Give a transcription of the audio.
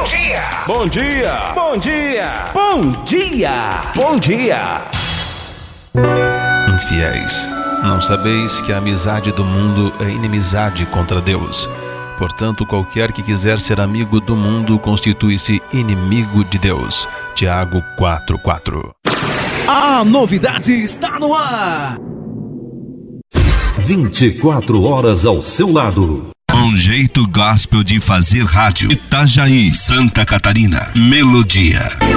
dia! Bom dia! Bom dia! Bom dia! Bom dia! Infiéis, não sabeis que a amizade do mundo é inimizade contra Deus? Portanto, qualquer que quiser ser amigo do mundo constitui-se inimigo de Deus. Tiago 4:4. A novidade está no ar! 24 horas ao seu lado. Um jeito gospel de fazer rádio. Itajaí, Santa Catarina. Melodia.